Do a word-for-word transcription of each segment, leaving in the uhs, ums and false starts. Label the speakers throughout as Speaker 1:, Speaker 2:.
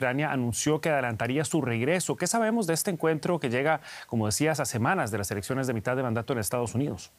Speaker 1: Ucrania anunció que adelantaría su regreso. ¿Qué sabemos de este encuentro que llega, como decías, a semanas de las elecciones de mitad de mandato en Estados Unidos?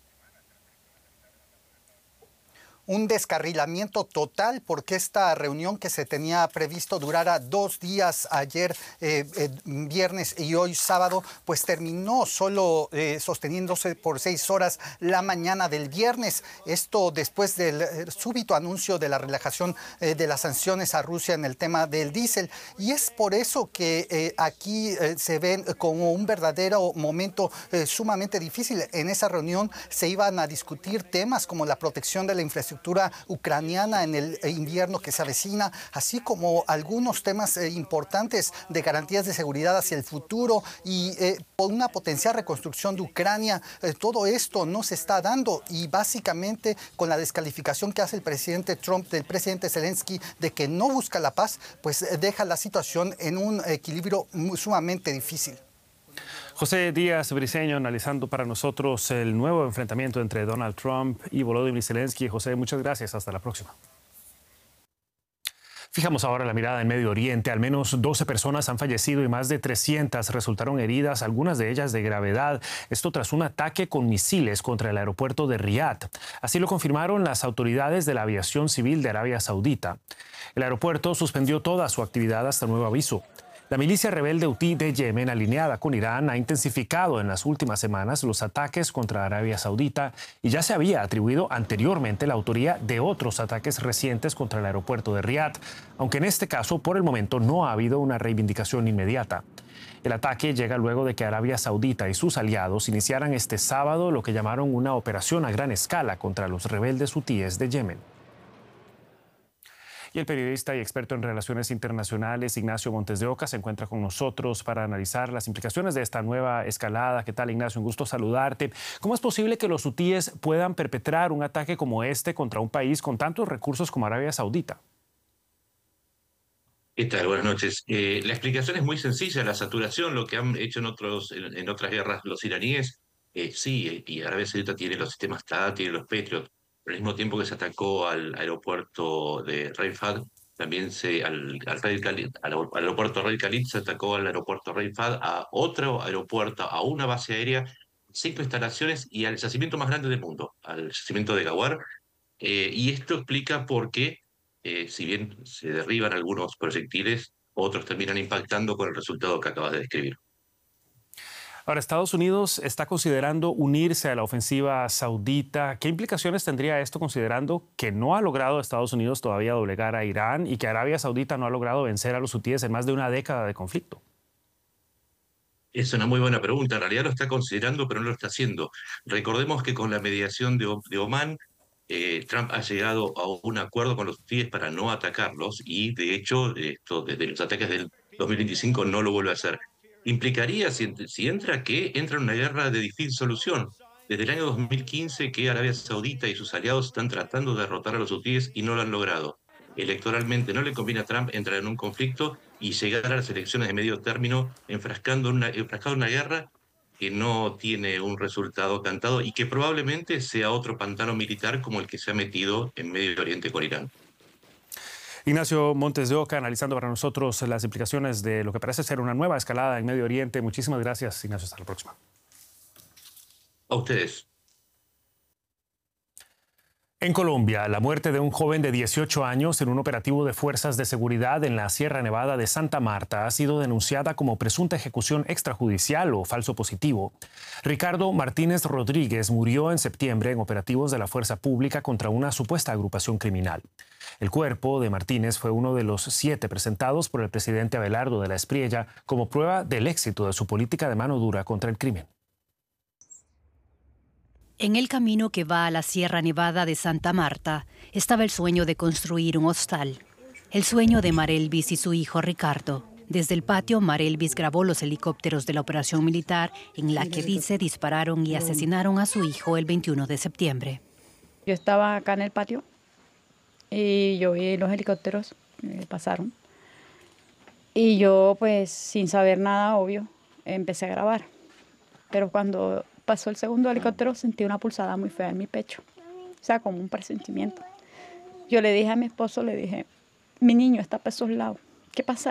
Speaker 2: Un descarrilamiento total porque esta reunión que se tenía previsto durara dos días, ayer eh, eh, viernes y hoy sábado, pues terminó solo eh, sosteniéndose por seis horas la mañana del viernes. Esto después del eh, súbito anuncio de la relajación eh, de las sanciones a Rusia en el tema del diésel. Y es por eso que eh, aquí eh, se ven como un verdadero momento eh, sumamente difícil. En esa reunión se iban a discutir temas como la protección de la infraestructura ucraniana en el invierno que se avecina, así como algunos temas eh, importantes de garantías de seguridad hacia el futuro y eh, por una potencial reconstrucción de Ucrania. Eh, todo esto no se está dando y básicamente con la descalificación que hace el presidente Trump del presidente Zelensky de que no busca la paz, pues eh, deja la situación en un equilibrio muy, sumamente difícil.
Speaker 1: José Díaz Briceño analizando para nosotros el nuevo enfrentamiento entre Donald Trump y Volodymyr Zelensky. José, muchas gracias. Hasta la próxima. Fijamos ahora la mirada en Medio Oriente. Al menos doce personas han fallecido y más de trescientas resultaron heridas, algunas de ellas de gravedad. Esto tras un ataque con misiles contra el aeropuerto de Riad. Así lo confirmaron las autoridades de la aviación civil de Arabia Saudita. El aeropuerto suspendió toda su actividad hasta nuevo aviso. La milicia rebelde Houthi de Yemen, alineada con Irán, ha intensificado en las últimas semanas los ataques contra Arabia Saudita y ya se había atribuido anteriormente la autoría de otros ataques recientes contra el aeropuerto de Riad, aunque en este caso, por el momento, no ha habido una reivindicación inmediata. El ataque llega luego de que Arabia Saudita y sus aliados iniciaran este sábado lo que llamaron una operación a gran escala contra los rebeldes hutíes de Yemen. Y el periodista y experto en relaciones internacionales Ignacio Montes de Oca se encuentra con nosotros para analizar las implicaciones de esta nueva escalada. ¿Qué tal, Ignacio? Un gusto saludarte. ¿Cómo es posible que los hutíes puedan perpetrar un ataque como este contra un país con tantos recursos como Arabia Saudita?
Speaker 3: ¿Qué tal? Buenas noches. Eh, la explicación es muy sencilla, la saturación, lo que han hecho en, otros, en, en otras guerras los iraníes. Eh, sí, y Arabia Saudita tiene los sistemas T A D, tiene los Patriot. Al mismo tiempo que se atacó al aeropuerto de Rey Fahd, también se, al, al, Rey Khalid, al aeropuerto Rey Khalid se atacó al aeropuerto Rey Fahd, a otro aeropuerto, a una base aérea, cinco instalaciones y al yacimiento más grande del mundo, al yacimiento de Ghawar. Eh, y esto explica por qué, eh, si bien se derriban algunos proyectiles, otros terminan impactando con el resultado que acabas de describir.
Speaker 1: Ahora, Estados Unidos está considerando unirse a la ofensiva saudita. ¿Qué implicaciones tendría esto considerando que no ha logrado Estados Unidos todavía doblegar a Irán y que Arabia Saudita no ha logrado vencer a los hutíes en más de una década de conflicto?
Speaker 3: Es una muy buena pregunta. En realidad lo está considerando, pero no lo está haciendo. Recordemos que con la mediación de, de Omán, eh, Trump ha llegado a un acuerdo con los hutíes para no atacarlos y, de hecho, esto desde los ataques del dos mil veinticinco no lo vuelve a hacer. Implicaría, si, si entra, que entra en una guerra de difícil solución. Desde el año dos mil quince que Arabia Saudita y sus aliados están tratando de derrotar a los hutíes y no lo han logrado. Electoralmente no le conviene a Trump entrar en un conflicto y llegar a las elecciones de medio término enfrascando en una, enfrascado en una guerra que no tiene un resultado cantado y que probablemente sea otro pantano militar como el que se ha metido en Medio Oriente con Irán.
Speaker 1: Ignacio Montes de Oca, analizando para nosotros las implicaciones de lo que parece ser una nueva escalada en Medio Oriente. Muchísimas gracias, Ignacio. Hasta la próxima.
Speaker 3: A ustedes.
Speaker 1: En Colombia, la muerte de un joven de dieciocho años en un operativo de fuerzas de seguridad en la Sierra Nevada de Santa Marta ha sido denunciada como presunta ejecución extrajudicial o falso positivo. Ricardo Martínez Rodríguez murió en septiembre en operativos de la fuerza pública contra una supuesta agrupación criminal. El cuerpo de Martínez fue uno de los siete presentados por el presidente Abelardo de la Espriella como prueba del éxito de su política de mano dura contra el crimen.
Speaker 4: En el camino que va a la Sierra Nevada de Santa Marta estaba el sueño de construir un hostal. El sueño de Marelvis y su hijo Ricardo. Desde el patio, Marelvis grabó los helicópteros de la operación militar en la que dice dispararon y asesinaron a su hijo el veintiuno de septiembre.
Speaker 5: Yo estaba acá en el patio y yo vi los helicópteros que pasaron. Y yo, pues, sin saber nada, obvio, empecé a grabar. Pero cuando pasó el segundo helicóptero sentí una pulsada muy fea en mi pecho, o sea, como un presentimiento. Yo le dije a mi esposo, le dije, mi niño está para esos lados, ¿qué pasa?